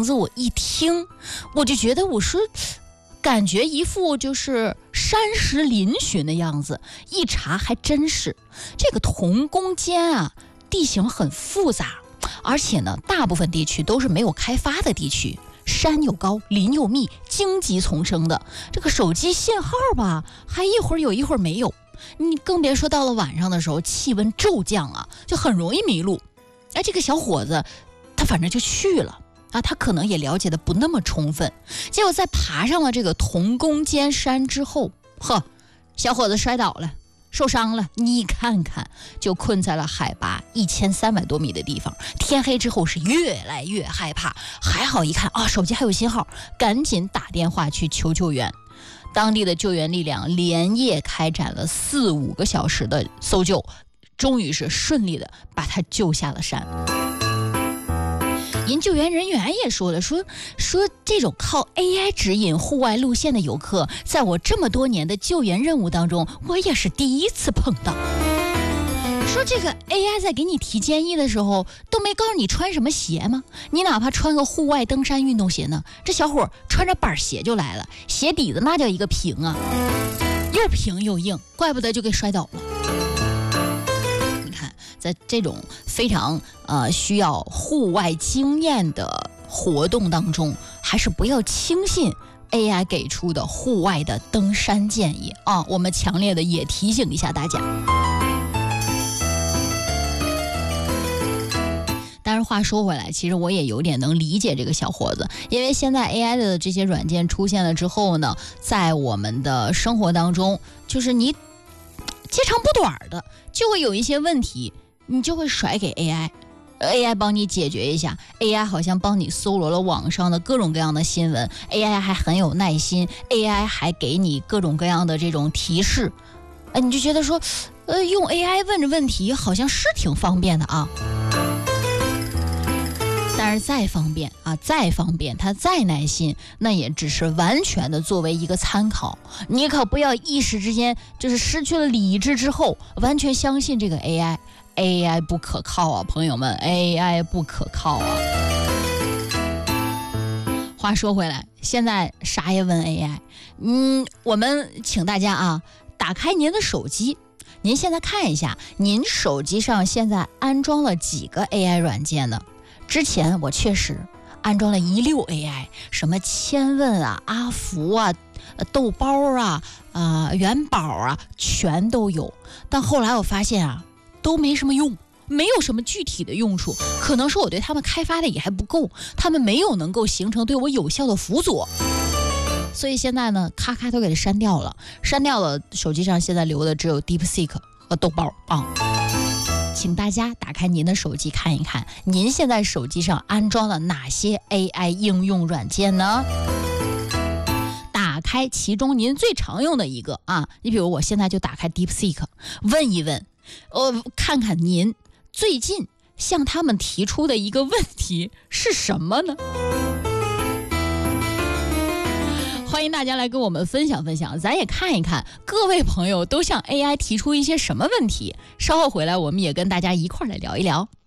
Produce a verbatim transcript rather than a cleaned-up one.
名字我一听，我就觉得我说感觉一副就是山石嶙峋的样子，一查还真是。这个铜宫间啊，地形很复杂，而且呢，大部分地区都是没有开发的地区，山又高，林又密，荆棘丛生的。这个手机信号吧，还一会儿有一会儿没有。你更别说到了晚上的时候，气温骤降啊，就很容易迷路。哎，这个小伙子，他反正就去了。啊，他可能也了解的不那么充分，结果在爬上了这个铜宫间山之后，呵，小伙子摔倒了，受伤了。你看看，就困在了海拔一千三百多米的地方。天黑之后是越来越害怕，还好一看啊，手机还有信号，赶紧打电话去求救援。当地的救援力量连夜开展了四五个小时的搜救，终于是顺利的把他救下了山。人救援人员也说了，说说这种靠 A I 指引户外路线的游客，在我这么多年的救援任务当中，我也是第一次碰到。说这个 A I 在给你提建议的时候，都没告诉你穿什么鞋吗？你哪怕穿个户外登山运动鞋呢，这小伙穿着板鞋就来了，鞋底子那叫一个平啊，又平又硬，怪不得就给摔倒了。在这种非常呃需要户外经验的活动当中，还是不要轻信 A I 给出的户外的登山建议啊！我们强烈的也提醒一下大家。但是话说回来，其实我也有点能理解这个小伙子，因为现在 A I 的这些软件出现了之后呢，在我们的生活当中，就是你截长补短的，就会有一些问题。你就会甩给 A I，A I 帮你解决一下。A I 好像帮你搜罗了网上的各种各样的新闻， A I 还很有耐心， A I 还给你各种各样的这种提示，哎，你就觉得说，呃，用 A I 问着问题好像是挺方便的啊。但是再方便啊，再方便，它再耐心，那也只是完全的作为一个参考。你可不要一时之间就是失去了理智之后，完全相信这个 A I。A I 不可靠啊，朋友们 ，A I 不可靠啊。话说回来，现在啥也问 A I。嗯，我们请大家啊，打开您的手机，您现在看一下，您手机上现在安装了几个 A I 软件呢？之前我确实安装了一溜 A I， 什么千问啊、阿福啊、豆包啊、啊、呃、元宝啊，全都有。但后来我发现啊。都没什么用，没有什么具体的用处，可能是我对他们开发的也还不够，他们没有能够形成对我有效的辅佐，所以现在呢，咔咔都给它删掉了，删掉了。手机上现在留的只有 DeepSeek 和豆包啊。请大家打开您的手机看一看，您现在手机上安装了哪些 A I 应用软件呢？打开其中您最常用的一个啊，你比如我现在就打开 DeepSeek， 问一问。呃，看看您最近向他们提出的一个问题是什么呢？欢迎大家来跟我们分享分享，咱也看一看各位朋友都向 A I 提出一些什么问题。稍后回来，我们也跟大家一块儿来聊一聊。